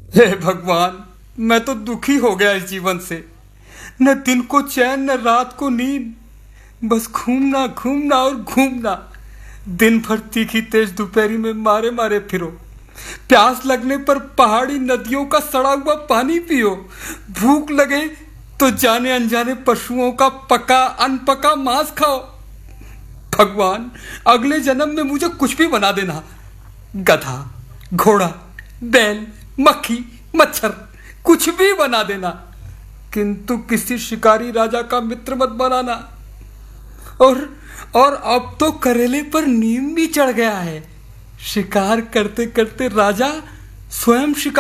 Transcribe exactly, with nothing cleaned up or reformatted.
हे भगवान, मैं तो दुखी हो गया इस जीवन से। न दिन को चैन, न रात को नींद, बस घूमना घूमना और घूमना। दिन भर तीखी तेज दोपहरी में मारे मारे फिरो। प्यास लगने पर पहाड़ी नदियों का सड़ा हुआ पानी पियो। भूख लगे तो जाने अनजाने पशुओं का पका अनपका मांस खाओ। भगवान, अगले जन्म में मुझे कुछ भी बना देना। गधा, घोड़ा, बैल, मक्खी, मच्छर, कुछ भी बना देना, किंतु किसी शिकारी राजा का मित्र मत बनाना। और और अब तो करेले पर नीम भी चढ़ गया है। शिकार करते करते राजा स्वयं शिकार